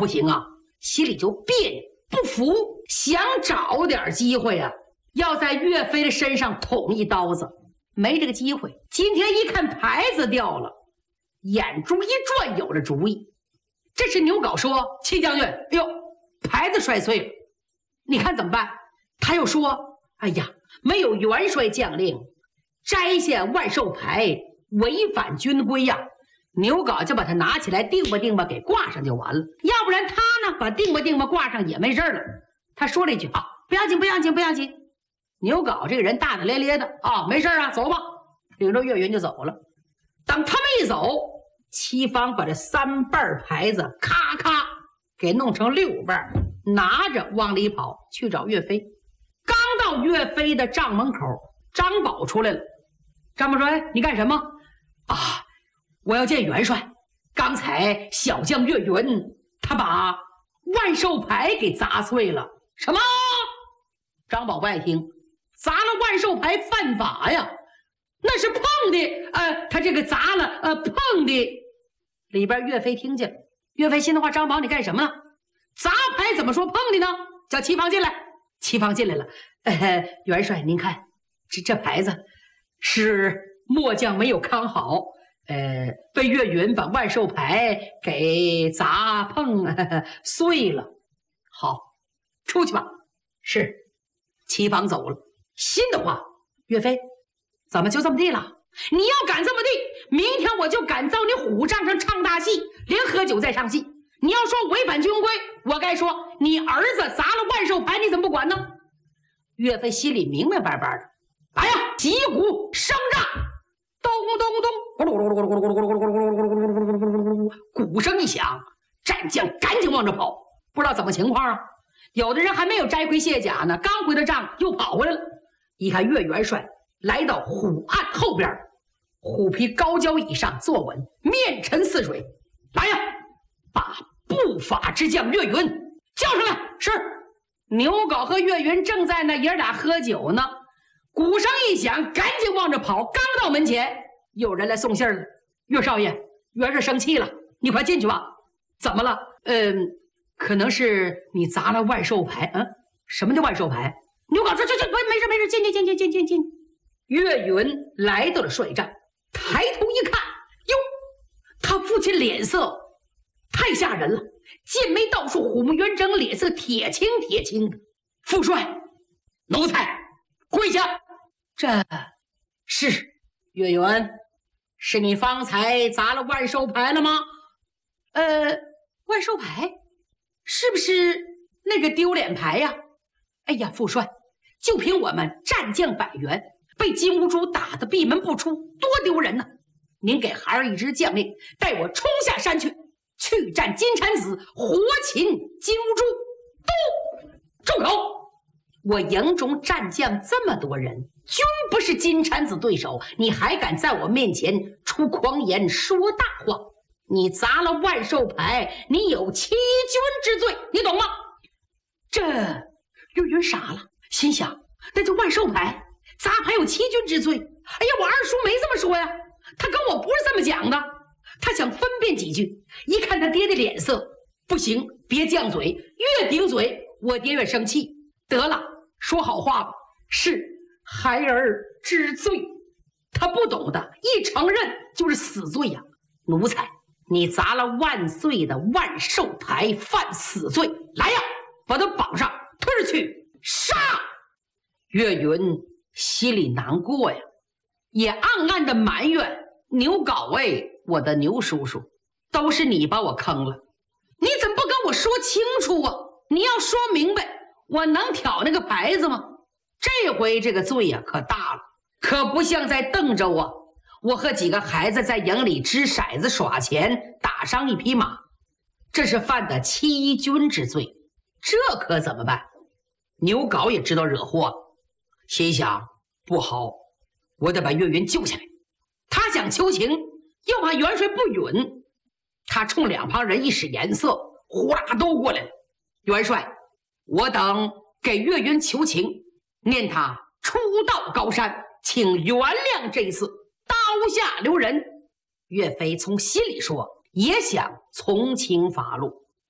不行啊，心里就别扭不服，想找点机会啊，要在岳飞的身上捅一刀子，没这个机会。今天一看牌子掉了，眼珠一转，有了主意。这时牛皋说：“戚将军，哎呦，牌子摔碎了，你看怎么办？”他又说：“哎呀，没有元帅将令，摘下万寿牌违反军规呀。”牛皋就把它拿起来定吧定吧给挂上就完了，要不然他呢把定吧定吧挂上也没事了。他说了一句：“啊，不要紧不要紧不要紧。”牛皋这个人大大咧咧的啊，没事啊，走吧，领着岳云就走了。当他们一走，齐方把这3瓣牌子咔咔给弄成6瓣，拿着往里跑去找岳飞。刚到岳飞的帐门口，张宝出来了。张宝说：“哎，你干什么啊？我要见元帅。刚才小将岳云他把万寿牌给砸碎了。”什么？张宝不爱听，砸了万寿牌犯法呀，那是碰的，他这个砸了，碰的。里边岳飞听见了，岳飞心的话：“张宝，你干什么呢？砸牌怎么说碰的呢？”叫齐方进来。齐方进来了，元帅您看，这牌子是末将没有看好，被岳云把万寿牌给砸碰碎了。好，出去吧。是。齐方走了，心的话：岳飞，怎么就这么地了？你要敢这么地，明天我就敢造你虎帐上唱大戏，连喝酒再唱戏。你要说违反军规，我该说你儿子砸了万寿牌，你怎么不管呢？岳飞心里明明白白的，来呀，击鼓声仗，咚咚咚，鼓声一响，战将赶紧往这跑。不知道怎么情况啊？有的人还没有摘盔卸甲呢，刚回了帐又跑回来了。一看岳元帅来到虎案后边，虎皮高脚椅上坐稳，面沉似水。来呀，把不法之将岳云叫上来。是。牛皋和岳云正在那爷俩喝酒呢，鼓声一响，赶紧往这跑。刚到门前，有人来送信了：“岳少爷，元帅生气了，你快进去吧。”怎么了？可能是你砸了万寿牌。什么叫万寿牌？牛皋说：“去，没事，进。”岳云来到了帅帐，抬头一看，哟，他父亲脸色太吓人了，剑眉倒竖，虎目圆睁，脸色铁青的。父帅，奴才跪下。这是岳云，是你方才砸了万寿牌了吗？万寿牌是不是那个丢脸牌呀？哎呀，父帅，就凭我们战将100员，被金兀术打得闭门不出，多丢人呢！您给孩儿一支将令，带我冲下山去战金蝉子，活擒金兀术。住口！我营中战将这么多人，均不是金蝉子对手，你还敢在我面前出狂言说大话？你砸了万寿牌，你有欺君之罪，你懂吗？这岳云傻了，心想：那就万寿牌砸牌有欺君之罪。哎呀，我二叔没这么说呀，他跟我不是这么讲的。他想分辨几句，一看他爹的脸色，不行，别犟嘴，越顶嘴我爹越生气。得了，说好话吧。是孩儿知罪。他不懂的，一承认就是死罪呀。奴才，你砸了万岁的万寿牌，犯死罪。来呀，把他绑上，推出去杀！岳云心里难过呀，也暗暗的埋怨牛皋：我的牛叔叔，都是你把我坑了，你怎么不跟我说清楚啊？你要说明白，我能挑那个牌子吗？这回这个罪呀可大了，可不像在邓州啊，我和几个孩子在营里掷骰子耍钱，打伤一匹马，这是犯的欺君之罪，这可怎么办？牛皋也知道惹祸了，心想不好，我得把岳云救下来。他想求情，又怕元帅不允，他冲两旁人一使颜色，呼啦都过来了。元帅，我等给岳云求情，念他出道高山，请原谅这一次刀下留人。岳飞从心里说，也想从轻发落。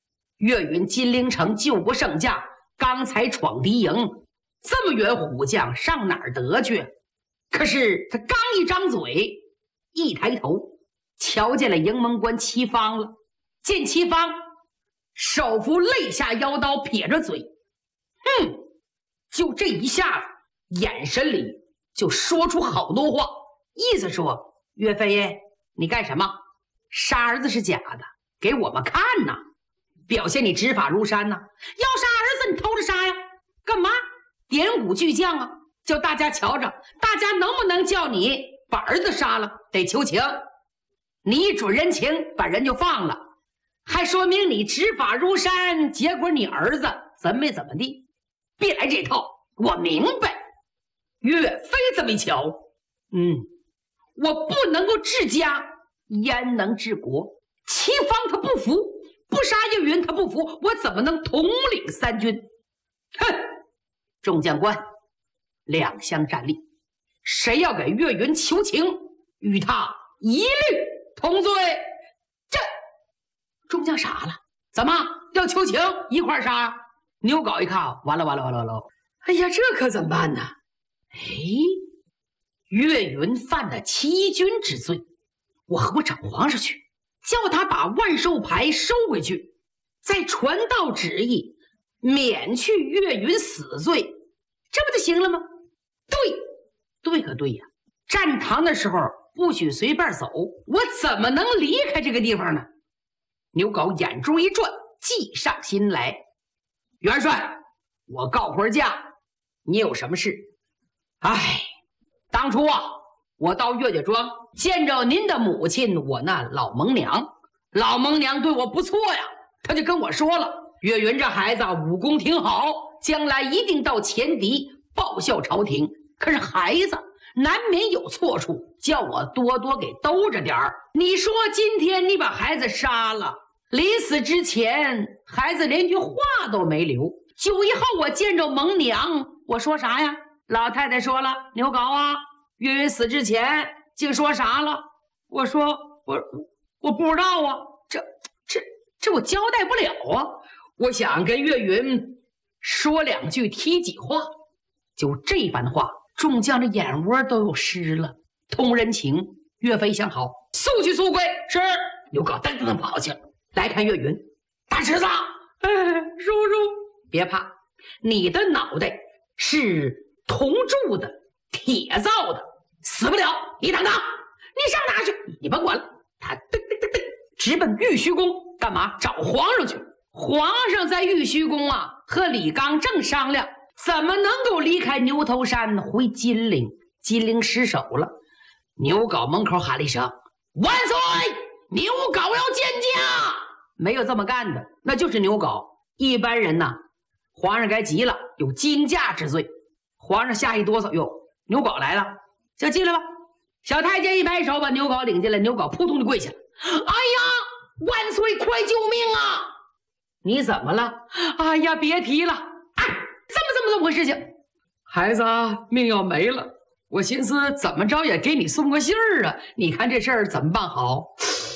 岳云金陵城救国圣驾，刚才闯敌营，这么远虎将上哪儿得去？可是他刚一张嘴，一抬头，瞧见了营门关齐方了。见齐方手扶肋下腰刀，撇着嘴，就这一下子，眼神里就说出好多话，意思说：岳飞爷，你干什么？杀儿子是假的，给我们看呐，表现你执法如山呐。要杀儿子，你偷着杀呀？干嘛？点鼓巨将啊，叫大家瞧着，大家能不能叫你把儿子杀了？得求情，你一准人情，把人就放了，还说明你执法如山，结果你儿子怎么地？别来这套，我明白。岳飞这么一瞧，我不能够治家，焉能治国？齐方他不服，不杀岳云他不服，我怎么能统领三军？哼！众将官两相站立，谁要给岳云求情，与他一律同罪。这众将傻了，怎么要求情一块杀啊？牛皋一看，完了！哎呀，这可怎么办呢？岳云犯了欺君之罪，我和我找皇上去，叫他把万寿牌收回去，再传道旨意，免去岳云死罪，这不就行了吗？对可对呀，战堂的时候不许随便走，我怎么能离开这个地方呢？牛皋眼中一转，计上心来。元帅，我告回家，你有什么事？当初啊，我到岳家庄见着您的母亲，我那老蒙娘对我不错呀，她就跟我说了，岳云这孩子武功挺好，将来一定到前敌报效朝廷。可是孩子难免有错处，叫我多多给兜着点儿。你说今天你把孩子杀了，临死之前孩子连句话都没留。9以后我见着蒙娘，我说啥呀？老太太说了，牛皋啊，岳云死之前竟说啥了？我说我不知道啊，这我交代不了啊。我想跟岳云说2句提己话。就这番话，众将的眼窝都有湿了。通人情，岳飞想好，速去速归。是。牛皋噔跑去了，来看岳云。大侄子，叔叔别怕，你的脑袋是铜铸的，铁造的，死不了。你等等，你上哪去？你甭管了。他噔直奔玉虚宫，干嘛？找皇上去。皇上在玉虚宫啊，和李纲正商量怎么能够离开牛头山回金陵。金陵失守了，牛皋门口喊了一声：万岁！牛皋要见驾。没有这么干的，那就是牛皋。一般人呐，皇上该急了，有惊驾之罪。皇上吓一哆嗦，哟，牛皋来了，就进来吧。小太监一摆手，把牛皋领进来。牛皋扑通就跪下了。哎呀，万岁，快救命啊！你怎么了？哎呀，别提了。这么回事情，孩子命要没了，我寻思怎么着也给你送个信儿啊，你看这事儿怎么办好？